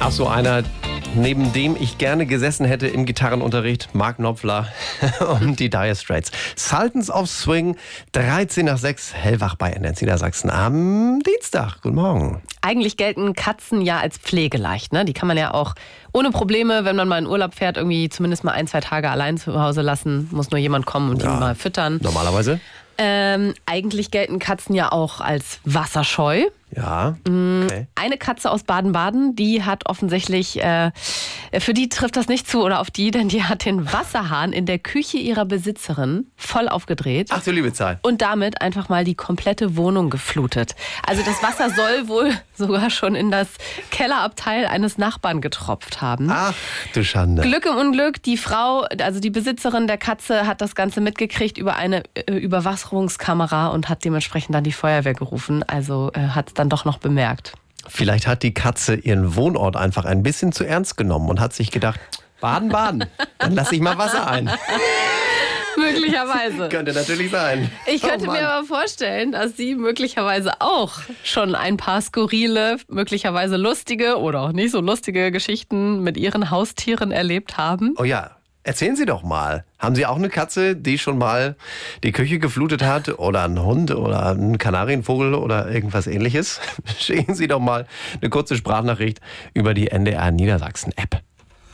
Ach so, einer, neben dem ich gerne gesessen hätte im Gitarrenunterricht, Mark Knopfler und die Dire Straits. Sultans of Swing, 13 nach 6, hellwach bei NDR Niedersachsen am Dienstag. Guten Morgen. Eigentlich gelten Katzen ja als pflegeleicht, ne? Die kann man ja auch ohne Probleme, wenn man mal in Urlaub fährt, irgendwie zumindest mal 1-2 Tage allein zu Hause lassen. Muss nur jemand kommen und die mal füttern. Normalerweise? Eigentlich gelten Katzen ja auch als wasserscheu. Ja. Okay. Eine Katze aus Baden-Baden, die hat offensichtlich, für die trifft das nicht zu oder auf die, denn die hat den Wasserhahn in der Küche ihrer Besitzerin voll aufgedreht. Ach du liebe Zeit. Und damit einfach mal die komplette Wohnung geflutet. Also das Wasser soll wohl sogar schon in das Kellerabteil eines Nachbarn getropft haben. Ach du Schande. Glück im Unglück, die Frau, also die Besitzerin der Katze, hat das Ganze mitgekriegt über eine Überwachungskamera und hat dementsprechend dann die Feuerwehr gerufen. Also hat es dann doch noch bemerkt. Vielleicht hat die Katze ihren Wohnort einfach ein bisschen zu ernst genommen und hat sich gedacht, Baden, dann lasse ich mal Wasser ein. Möglicherweise. Könnte natürlich sein. Ich könnte mir aber vorstellen, dass Sie möglicherweise auch schon ein paar skurrile, möglicherweise lustige oder auch nicht so lustige Geschichten mit Ihren Haustieren erlebt haben. Oh ja. Erzählen Sie doch mal. Haben Sie auch eine Katze, die schon mal die Küche geflutet hat? Oder einen Hund oder einen Kanarienvogel oder irgendwas ähnliches? Schicken Sie doch mal eine kurze Sprachnachricht über die NDR Niedersachsen App.